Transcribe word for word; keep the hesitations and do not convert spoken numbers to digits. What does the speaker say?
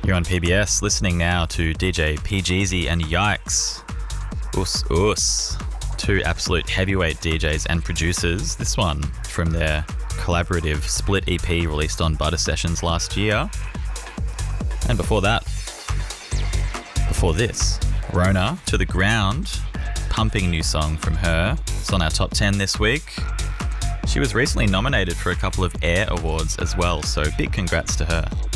You're on P B S, listening now to D J P Jeezy and Yikes. Us, us. Two absolute heavyweight D Js and producers. This one from their collaborative split E P released on Butter Sessions last year. And before that, before this, Rona, To The Ground, pumping new song from her. It's on our top ten this week. She was recently nominated for a couple of AIR Awards as well, so big congrats to her.